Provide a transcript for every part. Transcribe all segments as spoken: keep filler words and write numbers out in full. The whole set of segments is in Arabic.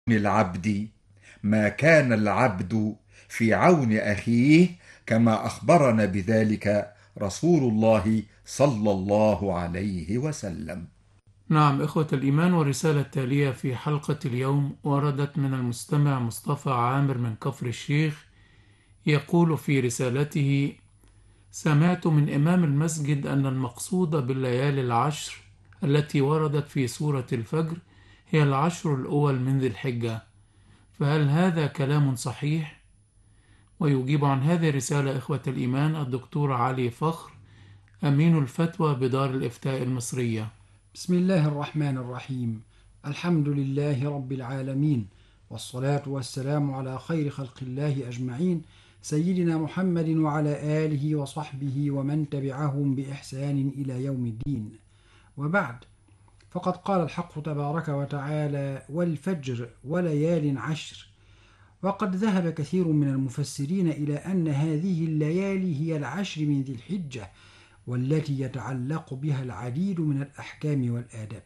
العبد ما كان العبد في عون أخيه، كما أخبرنا بذلك رسول الله صلى الله عليه وسلم. نعم إخوة الإيمان، والرسالة التالية في حلقة اليوم وردت من المستمع مصطفى عامر من كفر الشيخ. يقول في رسالته: سمعت من إمام المسجد أن المقصود بالليالي العشر التي وردت في سورة الفجر هي العشر الأول من ذي الحجة، فهل هذا كلام صحيح؟ ويجيب عن هذه الرسالة إخوة الإيمان الدكتور علي فخر، أمين الفتوى بدار الإفتاء المصرية. بسم الله الرحمن الرحيم. الحمد لله رب العالمين، والصلاة والسلام على خير خلق الله أجمعين، سيدنا محمد وعلى آله وصحبه ومن تبعهم بإحسان إلى يوم الدين. وبعد، فقد قال الحق تبارك وتعالى: والفجر وليال عشر. وقد ذهب كثير من المفسرين إلى أن هذه الليالي هي العشر من ذي الحجة، والتي يتعلق بها العديد من الأحكام والآداب.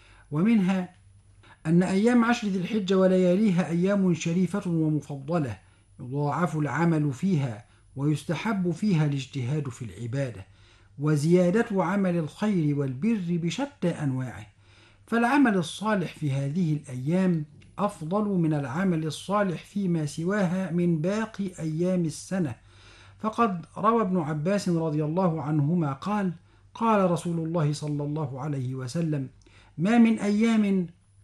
ومنها أن أيام عشر ذي الحجة ولياليها أيام شريفة ومفضلة، يضاعف العمل فيها، ويستحب فيها الاجتهاد في العبادة، وزيادة عمل الخير والبر بشتى أنواعه. فالعمل الصالح في هذه الأيام أفضل من العمل الصالح فيما سواها من باقي أيام السنة. فقد روى ابن عباس رضي الله عنهما قال: قال رسول الله صلى الله عليه وسلم: ما من أيام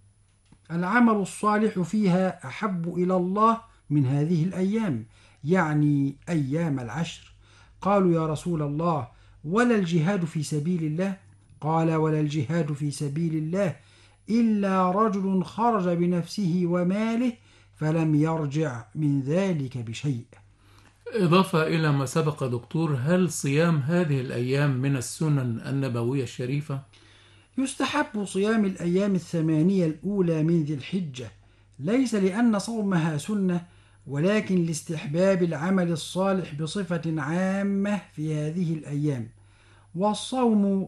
العمل الصالح فيها أحب إلى الله من هذه الأيام، يعني أيام العشر. قالوا: يا رسول الله، ولا الجهاد في سبيل الله؟ قال: ولا الجهاد في سبيل الله إلا رجل خرج بنفسه وماله فلم يرجع من ذلك بشيء. إضافة إلى ما سبق دكتور، هل صيام هذه الأيام من السنن النبوية الشريفة؟ يستحب صيام الأيام الثمانية الأولى من ذي الحجة، ليس لأن صومها سنة، ولكن لاستحباب العمل الصالح بصفة عامة في هذه الأيام. والصوم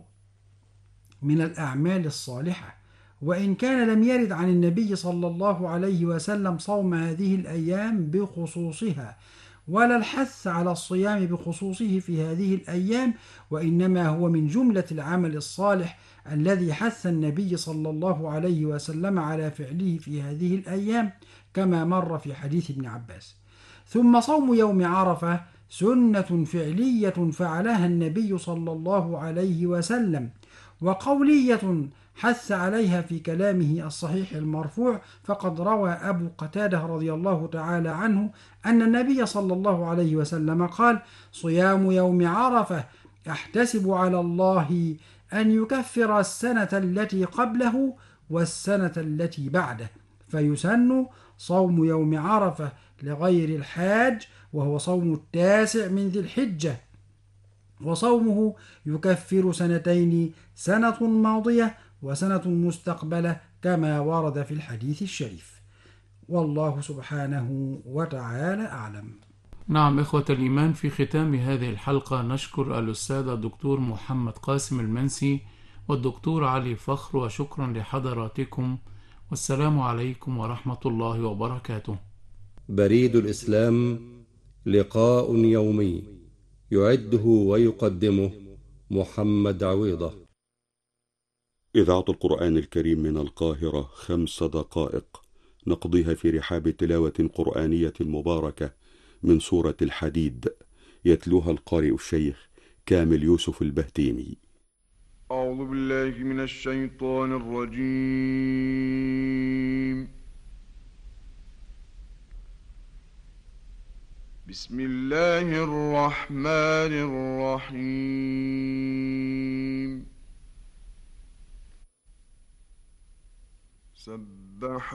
من الأعمال الصالحة، وإن كان لم يرد عن النبي صلى الله عليه وسلم صوم هذه الأيام بخصوصها، ولا الحث على الصيام بخصوصه في هذه الأيام، وإنما هو من جملة العمل الصالح الذي حث النبي صلى الله عليه وسلم على فعله في هذه الأيام، كما مر في حديث ابن عباس. ثم صوم يوم عرفة سنة فعلية فعلها النبي صلى الله عليه وسلم، وقولية حث عليها في كلامه الصحيح المرفوع. فقد روى أبو قتادة رضي الله تعالى عنه أن النبي صلى الله عليه وسلم قال: صيام يوم عرفة أحتسب على الله أن يكفر السنة التي قبله والسنة التي بعده. فيسن صوم يوم عرفة لغير الحاج، وهو صوم التاسع من ذي الحجة، وصومه يكفر سنتين، سنة ماضية وسنة مستقبلة، كما ورد في الحديث الشريف. والله سبحانه وتعالى أعلم. نعم إخوة الإيمان، في ختام هذه الحلقة نشكر الأستاذ الدكتور محمد قاسم المنسي والدكتور علي فخر، وشكرا لحضراتكم، والسلام عليكم ورحمة الله وبركاته. بريد الإسلام، لقاء يومي يعده ويقدمه محمد عويضة. إذاعة القرآن الكريم من القاهرة، خمس دقائق نقضيها في رحاب تلاوة قرآنية مباركة من سورة الحديد، يتلوها القارئ الشيخ كامل يوسف البهتيمي. أعوذ بالله من الشيطان الرجيم. بسم الله الرحمن الرحيم. سبح